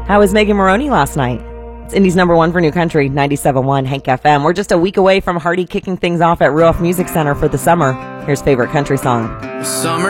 How was Megan Maroney last night? It's Indy's #1 for New Country, 97.1 Hank FM. We're just a week away from Hardy kicking things off at Ruoff Music Center for the summer. Here's favorite country song. Summer